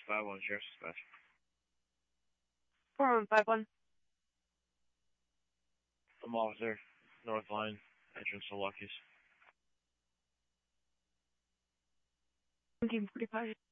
451 Sheriff's Dispatch. 4151. I'm officer, North Line, entrance to Lucky's. 1745.